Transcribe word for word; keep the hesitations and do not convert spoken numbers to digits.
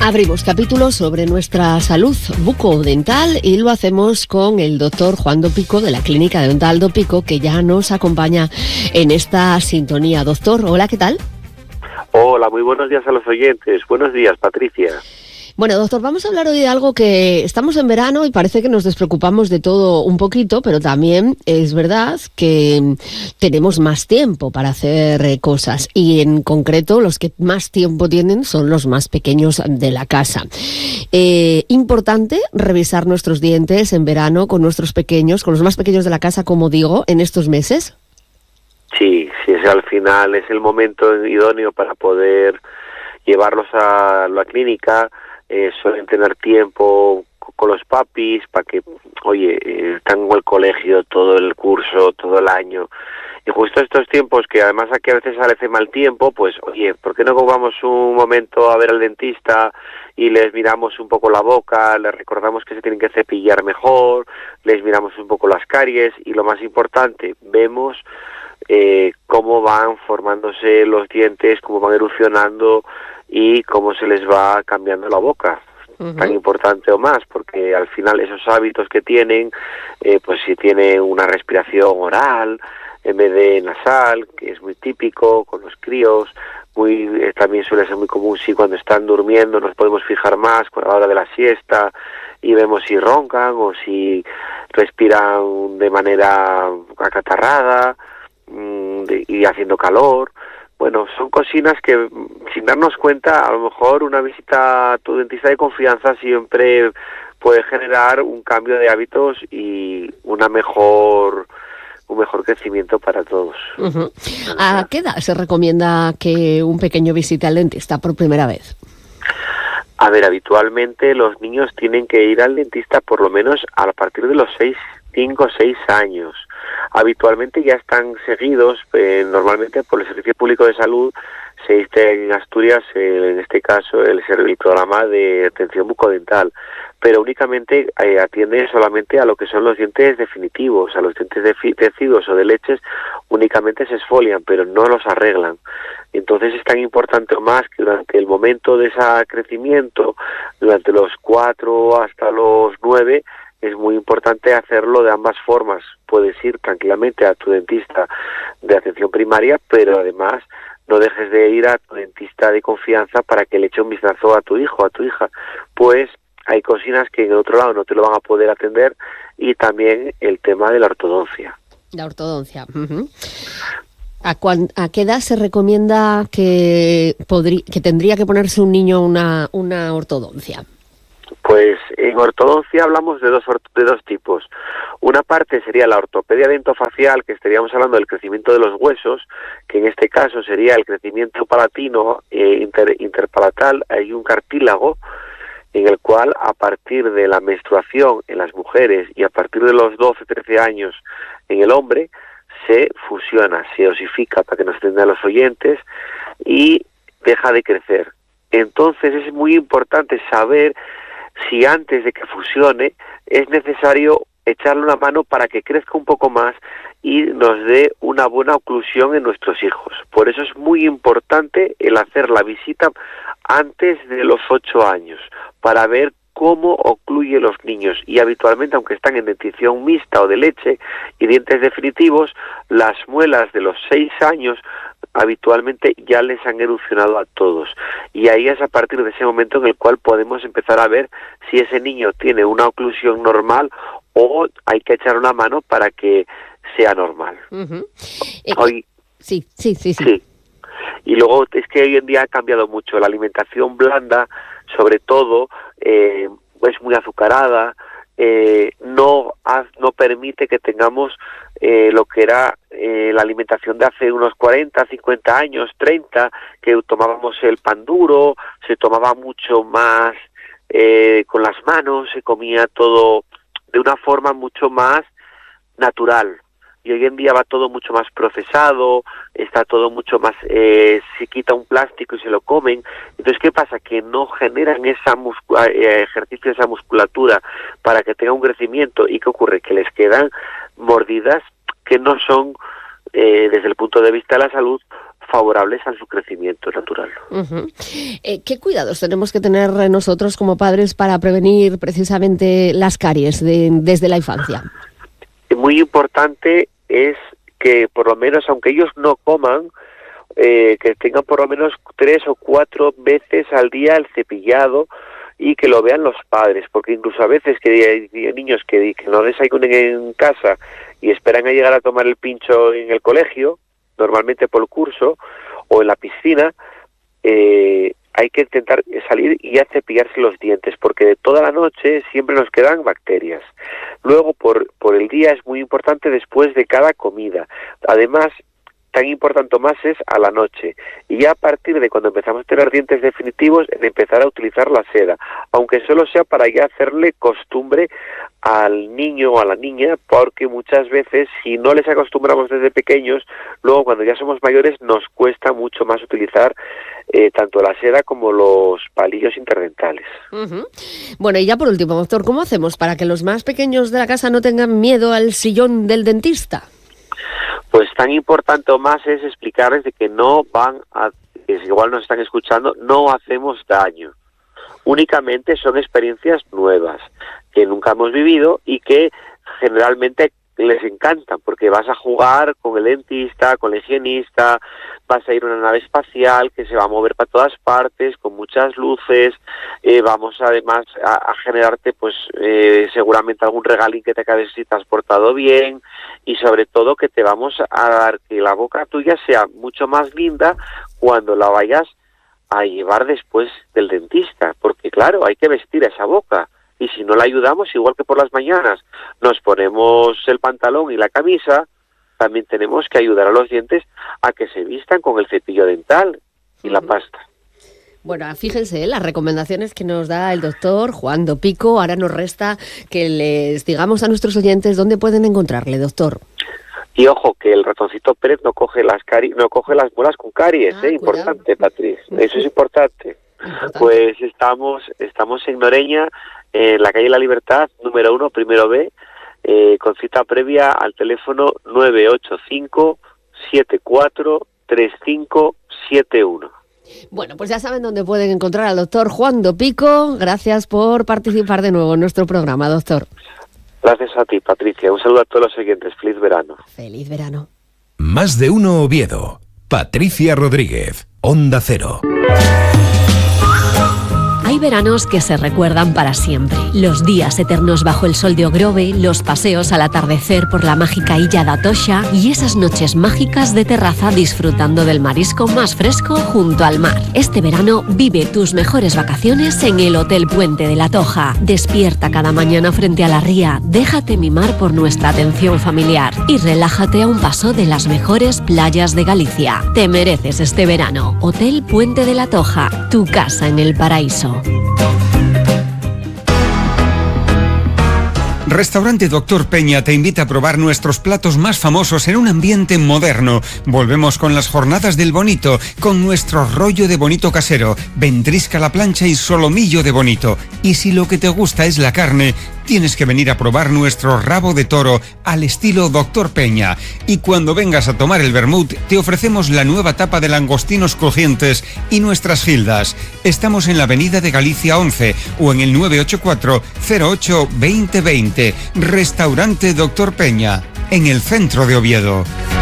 Abrimos capítulo sobre nuestra salud bucodental y lo hacemos con el doctor Juan Dopico de la Clínica Dental Dopico, que ya nos acompaña en esta sintonía. Doctor, hola, ¿qué tal? Hola, muy buenos días a los oyentes. Buenos días, Patricia. Bueno, doctor, vamos a hablar hoy de algo que estamos en verano y parece que nos despreocupamos de todo un poquito, pero también es verdad que tenemos más tiempo para hacer cosas y en concreto los que más tiempo tienen son los más pequeños de la casa. Eh, importante revisar nuestros dientes en verano con nuestros pequeños, con los más pequeños de la casa, como digo, en estos meses. Sí, sí, es, al final es el momento idóneo para poder llevarlos a la clínica. Eh, suelen tener tiempo con los papis para que, oye, eh, están en el colegio todo el curso, todo el año. Y justo estos tiempos, que además aquí a veces hace mal tiempo, pues, oye, ¿por qué no vamos un momento a ver al dentista y les miramos un poco la boca, les recordamos que se tienen que cepillar mejor, les miramos un poco las caries y lo más importante, vemos eh, cómo van formándose los dientes, cómo van erupcionando y cómo se les va cambiando la boca, uh-huh. Tan importante o más, porque al final esos hábitos que tienen, eh, pues si tienen una respiración oral en vez de nasal, que es muy típico con los críos, muy eh, también suele ser muy común si cuando están durmiendo nos podemos fijar más con la hora de la siesta y vemos si roncan o si respiran de manera acatarrada mmm, de, y haciendo calor. Bueno, son cocinas que, sin darnos cuenta, a lo mejor una visita a tu dentista de confianza siempre puede generar un cambio de hábitos y una mejor, un mejor crecimiento para todos. Uh-huh. ¿A qué edad se recomienda que un pequeño visite al dentista por primera vez? A ver, habitualmente los niños tienen que ir al dentista por lo menos a partir de los seis, cinco o seis años. Habitualmente ya están seguidos eh, normalmente por el Servicio Público de Salud. Se existe en Asturias, eh, en este caso, el, el programa de atención bucodental, pero únicamente eh, atiende solamente a lo que son los dientes definitivos, a los dientes de deciduos o de leches, únicamente se esfolian, pero no los arreglan. Entonces es tan importante o más que durante el momento de ese crecimiento, durante los cuatro hasta los nueve, es muy importante hacerlo de ambas formas. Puedes ir tranquilamente a tu dentista de atención primaria, pero además no dejes de ir a tu dentista de confianza para que le eche un vistazo a tu hijo, a tu hija. Pues hay cocinas que en el otro lado no te lo van a poder atender y también el tema de la ortodoncia. La ortodoncia. Uh-huh. ¿A, cuan, ¿A qué edad se recomienda que, podrí, que tendría que ponerse un niño una, una ortodoncia? Pues en ortodoncia hablamos de dos de dos tipos. Una parte sería la ortopedia dentofacial, que estaríamos hablando del crecimiento de los huesos, que en este caso sería el crecimiento palatino eh, inter, interpalatal. Hay un cartílago en el cual a partir de la menstruación en las mujeres y a partir de los doce, trece años en el hombre se fusiona, se osifica, para que nos entiendan los oyentes, y deja de crecer. Entonces es muy importante saber si antes de que fusione es necesario echarle una mano para que crezca un poco más y nos dé una buena oclusión en nuestros hijos. Por eso es muy importante el hacer la visita antes de los ocho años, para ver cómo ocluye los niños. Y habitualmente, aunque están en dentición mixta o de leche y dientes definitivos, las muelas de los seis años habitualmente ya les han erupcionado a todos, y ahí es a partir de ese momento en el cual podemos empezar a ver si ese niño tiene una oclusión normal o hay que echar una mano para que sea normal. Uh-huh. Eh, hoy sí, sí, sí, sí, sí. Y luego es que hoy en día ha cambiado mucho la alimentación blanda, sobre todo eh, es muy azucarada, eh, no no permite que tengamos eh, lo que era eh, la alimentación de hace unos cuarenta, cincuenta años, treinta, que tomábamos el pan duro, se tomaba mucho más eh, con las manos, se comía todo de una forma mucho más natural. Y hoy en día va todo mucho más procesado, está todo mucho más, eh, se quita un plástico y se lo comen. Entonces, ¿qué pasa? Que no generan esa muscu- eh, ejercicio, esa musculatura para que tenga un crecimiento. ¿Y qué ocurre? Que les quedan mordidas que no son, eh, desde el punto de vista de la salud, favorables a su crecimiento natural. Uh-huh. Eh, ¿Qué cuidados tenemos que tener nosotros como padres para prevenir precisamente las caries de, desde la infancia? Muy importante es que por lo menos, aunque ellos no coman, eh, que tengan por lo menos tres o cuatro veces al día el cepillado y que lo vean los padres, porque incluso a veces que hay niños que, que no desayunen en casa y esperan a llegar a tomar el pincho en el colegio, normalmente por el curso, o en la piscina, eh, hay que intentar salir y ya cepillarse los dientes, porque de toda la noche siempre nos quedan bacterias. Luego, por, por el día es muy importante después de cada comida. Además, tan importante más es a la noche. Y ya a partir de cuando empezamos a tener dientes definitivos, en empezar a utilizar la seda, aunque solo sea para ya hacerle costumbre al niño o a la niña, porque muchas veces, si no les acostumbramos desde pequeños, luego cuando ya somos mayores nos cuesta mucho más utilizar eh, tanto la seda como los palillos interdentales. Uh-huh. Bueno, y ya por último, doctor, ¿cómo hacemos para que los más pequeños de la casa no tengan miedo al sillón del dentista? Pues tan importante o más es explicarles de que no van a, que igual nos están escuchando, no hacemos daño. Únicamente son experiencias nuevas que nunca hemos vivido y que generalmente les encantan, porque vas a jugar con el dentista, con el higienista, vas a ir a una nave espacial que se va a mover para todas partes, con muchas luces, eh, vamos además a, a generarte pues eh, seguramente algún regalín que te acabes si te has portado bien, y sobre todo que te vamos a dar que la boca tuya sea mucho más linda cuando la vayas a llevar después del dentista, porque claro, hay que vestir esa boca. Y si no la ayudamos, igual que por las mañanas nos ponemos el pantalón y la camisa, también tenemos que ayudar a los dientes a que se vistan con el cepillo dental y la pasta. Bueno, fíjense, las recomendaciones que nos da el doctor Juan Dopico. Ahora nos resta que les digamos a nuestros oyentes dónde pueden encontrarle, doctor. Y ojo, que el ratoncito Pérez no coge las cari no coge las muelas con caries, ah, ¿eh? Importante, Patriz. Eso es importante. importante. Pues estamos, estamos en Noreña, en la calle La Libertad, número uno, primero B, eh, con cita previa al teléfono nueve ocho cinco, siete cuatro, tres cinco siete uno. Bueno, pues ya saben dónde pueden encontrar al doctor Juan Dopico. Gracias por participar de nuevo en nuestro programa, doctor. Gracias a ti, Patricia. Un saludo a todos los siguientes. Feliz verano. Feliz verano. Más de uno Oviedo. Patricia Rodríguez, Onda Cero. Hay veranos que se recuerdan para siempre. Los días eternos bajo el sol de Ogrove, los paseos al atardecer por la mágica Illa da Toxa y esas noches mágicas de terraza disfrutando del marisco más fresco junto al mar. Este verano vive tus mejores vacaciones en el Hotel Puente de la Toja. Despierta cada mañana frente a la ría, déjate mimar por nuestra atención familiar y relájate a un paso de las mejores playas de Galicia. Te mereces este verano. Hotel Puente de la Toja, tu casa en el paraíso. Restaurante Doctor Peña te invita a probar nuestros platos más famosos en un ambiente moderno. Volvemos con las jornadas del bonito, con nuestro rollo de bonito casero, ventrisca a la plancha y solomillo de bonito. Y si lo que te gusta es la carne, tienes que venir a probar nuestro rabo de toro al estilo Doctor Peña. Y cuando vengas a tomar el vermut, te ofrecemos la nueva tapa de langostinos crujientes y nuestras gildas. Estamos en la Avenida de Galicia once o en el nueve ocho cuatro, cero ocho, veinte veinte. Restaurante Doctor Peña, en el centro de Oviedo.